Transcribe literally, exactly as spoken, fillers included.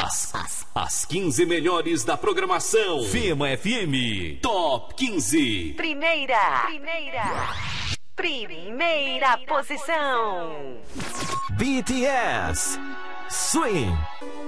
As, as, as quinze melhores da programação. Fema F M. Top quinze. Primeira. Primeira. Primeira posição. B T S. Swing.